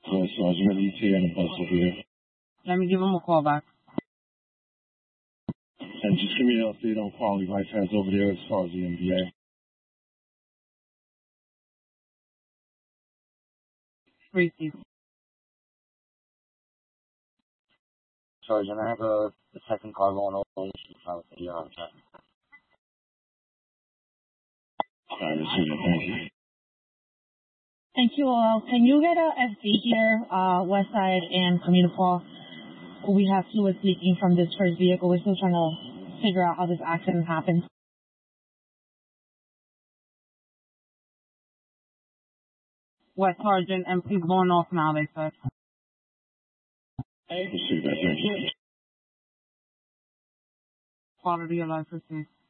Sergeant, an ETA and a bus over here. Let me give him a call back. And just give me an update on quality life has over there as far as the MBA. Receive. Sergeant, I have a second car going over. She's trying to figure out that. I received it. Thank you. Thank you all. Can you get a FD here, West Side and Communipaw? We have fluids leaking from this first vehicle. We're still trying to figure out how this accident happened. West Sergeant, MP's going off now, they said. Received that. Thank you. Quality of life received.